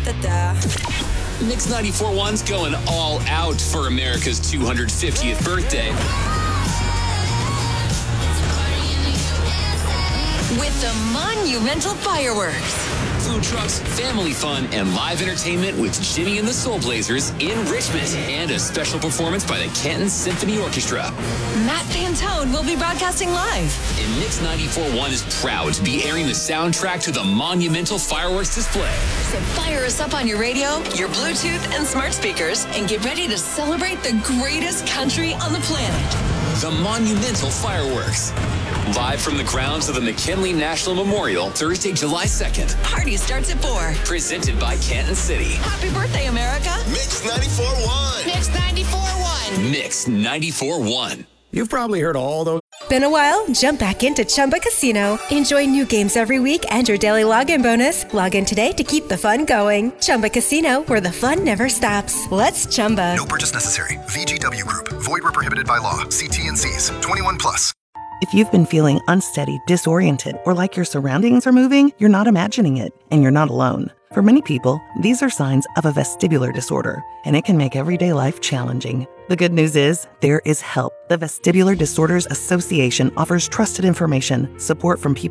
Mix 94.1's going all out for America's 250th birthday. With the monumental fireworks. Food trucks, family fun, and live entertainment with Jimmy and the Soul Blazers in Richmond. And a special performance by the Canton Symphony Orchestra. Matt Pantone will be broadcasting live. And Mix 94.1 is proud to be airing the soundtrack to the monumental fireworks display. So fire us up on your radio, your Bluetooth, and smart speakers, and get ready to celebrate the greatest country on the planet. The monumental fireworks. Live from the grounds of the McKinley National Memorial, Thursday, July 2nd. Party starts at 4. Presented by Canton City. Happy birthday, America. Mix 94.1. Mix 94.1. Mix 94.1. You've probably heard all those. Been a while? Jump back into Chumba Casino. Enjoy new games every week and your daily login bonus. Log in today to keep the fun going. Chumba Casino, where the fun never stops. Let's Chumba. No purchase necessary. VGW Group. Void where prohibited by law. See T&Cs. 21 plus. If you've been feeling unsteady, disoriented, or like your surroundings are moving, you're not imagining it, and you're not alone. For many people, these are signs of a vestibular disorder, and it can make everyday life challenging. The good news is, there is help. The Vestibular Disorders Association offers trusted information, support from people